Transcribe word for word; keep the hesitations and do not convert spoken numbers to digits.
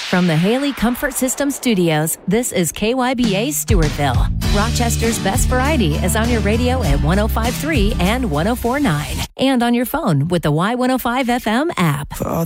From the Haley Comfort System Studios, this is K Y B A Stewartville. Rochester's best variety is on your radio at one oh five point three and one oh four point nine. And on your phone with the Y one oh five F M app. For all